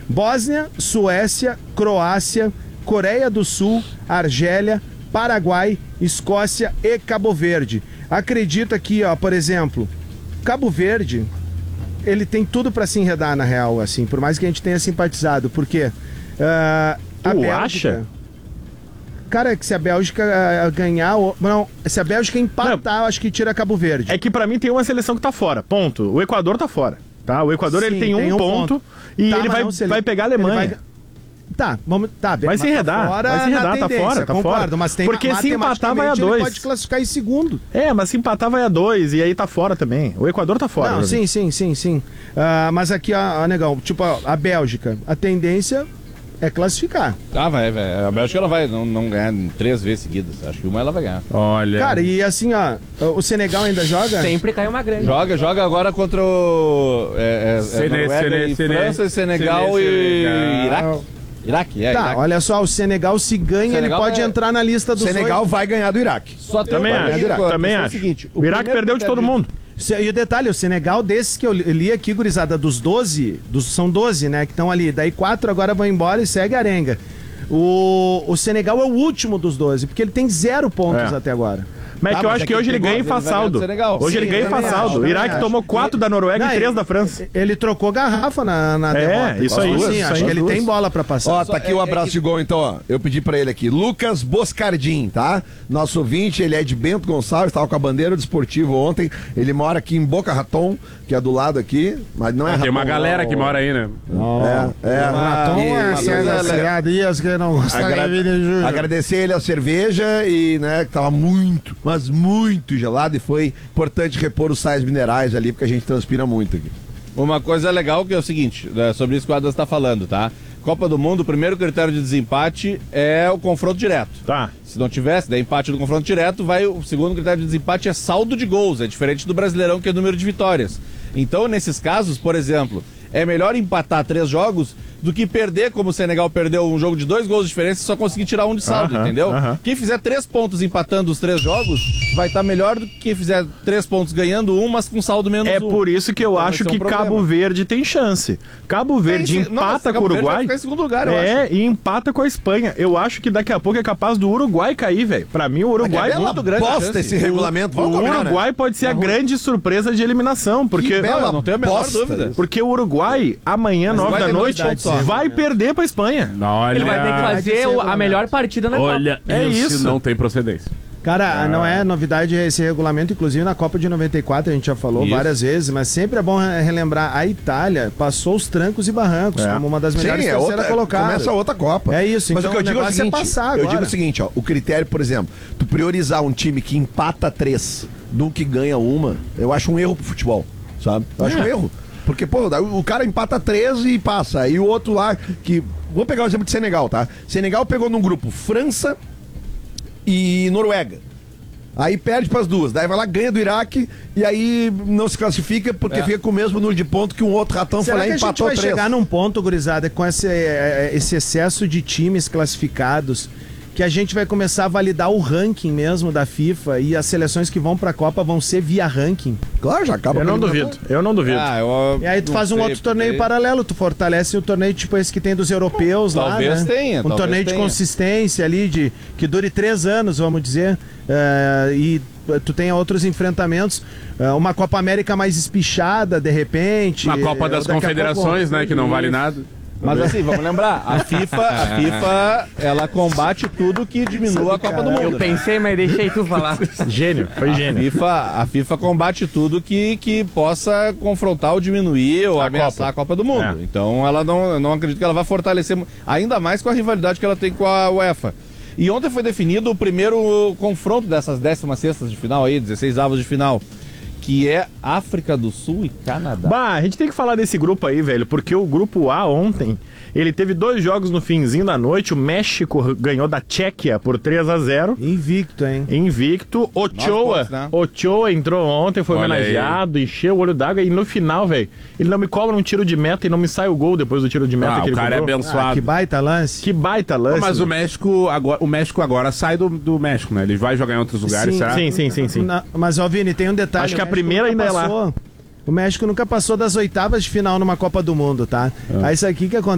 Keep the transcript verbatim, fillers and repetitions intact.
Bósnia, Suécia, Croácia, Coreia do Sul, Argélia, Paraguai, Escócia e Cabo Verde. Acredito aqui, ó, por exemplo, Cabo Verde, ele tem tudo pra se enredar na real, assim, por mais que a gente tenha simpatizado, porque uh, a Tu Bélgica, acha? Cara, que se a Bélgica uh, ganhar, ou, não, se a Bélgica empatar, não, eu acho que tira Cabo Verde. É que pra mim tem uma seleção que tá fora, ponto. O Equador tá fora, tá? O Equador, sim, ele tem um, tem um ponto, ponto e tá, ele, vai, não, ele vai pegar a Alemanha. Vai... Tá, vamos, tá, vai se enredar, tá vai se enredar, tá fora, tá concordo, fora. Mas tem, porque se empatar vai a dois. Pode classificar em segundo. É, mas se empatar vai a dois e aí tá fora também. O Equador tá fora. Não, sim, sim, sim, sim. Uh, mas aqui, ó, ó, negão, tipo, ó, a Bélgica, a tendência é classificar. Ah, vai, vai. A Bélgica ela vai não, não ganhar três vezes seguidas. Acho que uma ela vai ganhar. Olha. Cara, e assim, ó, o Senegal ainda joga? Sempre cai uma grande. Joga, joga agora contra o. É, é, Sene, é Noruega Sene, e Sene, França, Senegal Sene, e Senegal. Iraque. Iraque, é. Tá, Iraque. olha só, o Senegal se ganha, Senegal ele pode é... entrar na lista dos Senegal oito. vai ganhar do Iraque. Só tem também um acho, Iraque. também É o acho. seguinte, o, o Iraque perdeu de todo mundo. E o detalhe, o Senegal, desses que eu li aqui, gurizada, dos doze, dos, são doze, né, que estão ali, daí quatro agora vão embora e segue a arenga. O, o Senegal é o último dos doze, porque ele tem zero pontos é. até agora. Mas é que eu acho que hoje ele ganha e faz saldo. Hoje ele ganha e faz saldo. O Iraque tomou quatro da Noruega e três da França. Ele trocou garrafa na, na é, derrota. Isso aí, Sim, isso acho aí, que ele duas. tem bola pra passar. Ó, tá aqui o um abraço de gol, então, ó. Eu pedi pra ele aqui. Lucas Boscardim, tá? Nosso ouvinte, ele é de Bento Gonçalves, tava com a bandeira do esportivo ontem. Ele mora aqui em Boca Raton, que é do lado aqui, mas não é Raton. Tem uma galera que mora aí, né? É, é. Raton é ciadinhas que não gostam Agra de vídeo. Agradecer ele a cerveja e, né, que tava muito, mas muito gelado e foi importante repor os sais minerais ali, porque a gente transpira muito aqui. Uma coisa legal que é o seguinte, né, sobre isso que o Adams está falando, tá? Copa do Mundo, o primeiro critério de desempate é o confronto direto. Tá. Se não tivesse, der empate no confronto direto, vai o segundo critério de desempate é saldo de gols, é diferente do Brasileirão, que é o número de vitórias. Então, nesses casos, por exemplo, é melhor empatar três jogos do que perder, como o Senegal perdeu um jogo de dois gols de diferença e só conseguir tirar um de saldo, uh-huh, entendeu? Uh-huh. Quem fizer três pontos empatando os três jogos vai estar tá melhor do que quem fizer três pontos ganhando um, mas com saldo menos é um. É por isso que eu então, acho é um que problema. Cabo Verde tem chance. Cabo Verde tem, empata não, com o Uruguai. Vai ficar em segundo lugar, eu é, acho. e empata com a Espanha. Eu acho que daqui a pouco é capaz do Uruguai cair, velho. Pra mim, o Uruguai é muito grande. Bosta esse regulamento. O, o Uruguai né? pode ser a grande surpresa de eliminação. Porque, que bela não, não tenho a menor bosta. dúvida. Porque o Uruguai, amanhã, nove da noite, vai perder pra Espanha. Olha, ele vai ter que fazer o, a melhor partida na Olha, Copa. É isso. Não tem procedência. Cara, ah. não é novidade esse regulamento, inclusive na Copa de noventa e quatro a gente já falou Isso. várias vezes, mas sempre é bom relembrar, a Itália passou os trancos e barrancos é. como uma das melhores Sim, é terceira outra, colocadas. Começa outra Copa. É isso, mas então o que eu o digo é o negócio seguinte, é passar agora. eu digo o seguinte, ó, o critério, por exemplo, tu priorizar um time que empata três do que ganha uma, eu acho um erro pro futebol, sabe? Eu acho É. um erro. Porque, pô, o cara empata três e passa. E o outro lá, que... Vou pegar o exemplo de Senegal, tá? Senegal pegou num grupo França e Noruega. Aí perde pras duas. Daí vai lá, ganha do Iraque e aí não se classifica porque É. fica com o mesmo número de ponto que um outro ratão Será foi lá e que a gente empatou vai três. chegar num ponto, gurizada, com esse, esse excesso de times classificados, que a gente vai começar a validar o ranking mesmo da FIFA e as seleções que vão pra Copa vão ser via ranking? Claro, já acaba. Eu não com a duvido, eu não duvido. Ah, eu, E aí tu não faz um sei, outro torneio porque- paralelo, tu fortalece o torneio tipo esse que tem dos europeus lá, Talvez né? tenha, Um talvez torneio de tenha. consistência ali, de, que dure três anos, vamos dizer, eh, e tu tenha outros enfrentamentos, eh, uma Copa América mais espichada, de repente. Uma Copa das daqui a Confederações, pouco- né, que não vale nada. Mas assim, vamos lembrar, a FIFA, a FIFA, ela combate tudo que diminua a Copa do Mundo. Eu né? pensei, mas deixei tu falar. Gênio, foi A gênio. FIFA, a FIFA combate tudo que, que possa confrontar ou diminuir ou A ameaçar Copa. a Copa do Mundo. É. Então ela não, eu não acredito que ela vai fortalecer mu- ainda mais com a rivalidade que ela tem com a UEFA. E ontem foi definido o primeiro confronto dessas décimas sextas de final aí, dezesseis avos de final, que é África do Sul e Canadá. Bah, a gente tem que falar desse grupo aí, velho, porque o grupo A ontem, ele teve dois jogos no finzinho da noite. O México ganhou da Tchequia por três a zero. Invicto, hein? Invicto. Ochoa, pontos, né? Ochoa entrou ontem, foi Olha homenageado, encheu o olho d'água e no final, velho, ele não me cobra um tiro de meta e não me sai o gol depois do tiro de meta Ah, que ele o cara é cobrou. abençoado. Ah, que baita lance. Que baita lance. Mas o velho. México agora, o México agora sai do, do México, né? Ele vai jogar em outros lugares, Sim, será? Sim, sim, sim, sim. Na- mas, ó, Vini, tem um detalhe. Acho que o a México primeira nunca ainda é lá. passou- O México nunca passou das oitavas de final numa Copa do Mundo, tá? Aí isso aqui que acontece.